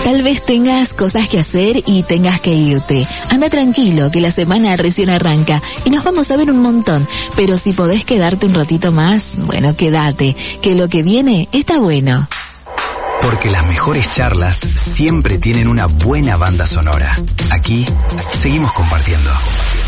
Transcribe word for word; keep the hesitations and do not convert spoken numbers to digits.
Tal vez tengas cosas que hacer y tengas que irte. Anda tranquilo, que la semana recién arranca y nos vamos a ver un montón. Pero si podés quedarte un ratito más, bueno, quédate, que lo que viene está bueno. Porque las mejores charlas siempre tienen una buena banda sonora. Aquí seguimos compartiendo.